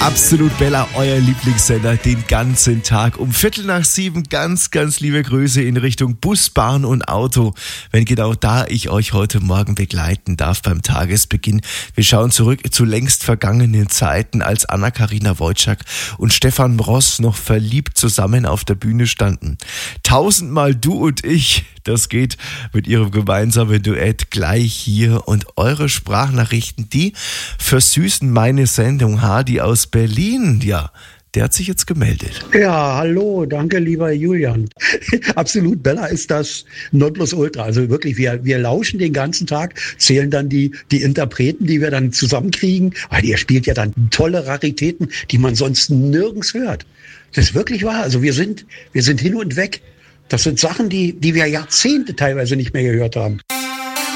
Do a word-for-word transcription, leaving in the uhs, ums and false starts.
Absolut Bella, euer Lieblingssender den ganzen Tag. Um Viertel nach sieben ganz, ganz liebe Grüße in Richtung Bus, Bahn und Auto. Wenn genau da ich euch heute Morgen begleiten darf beim Tagesbeginn. Wir schauen zurück zu längst vergangenen Zeiten, als Anna-Karina Wojcik und Stefan Ross noch verliebt zusammen auf der Bühne standen. Tausendmal du und ich, das geht mit ihrem gemeinsamen Duett gleich hier. Und eure Sprachnachrichten, die versüßen meine Sendung. Hardy aus Berlin, ja, der hat sich jetzt gemeldet. Ja, hallo, danke lieber Julian. Absolut, Bella ist das Nonplusultra. Also wirklich, wir, wir lauschen den ganzen Tag, zählen dann die, die Interpreten, die wir dann zusammenkriegen. Weil ihr spielt ja dann tolle Raritäten, die man sonst nirgends hört. Das ist wirklich wahr. Also wir sind, wir sind hin und weg. Das sind Sachen, die, die wir Jahrzehnte teilweise nicht mehr gehört haben.